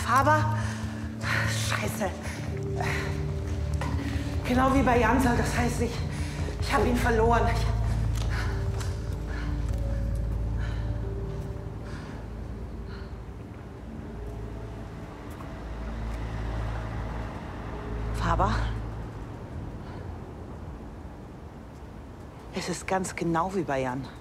Faber? Scheiße. Genau wie bei Jansal, das heißt, ich habe ihn verloren. Faber? Es ist ganz genau wie bei Jan.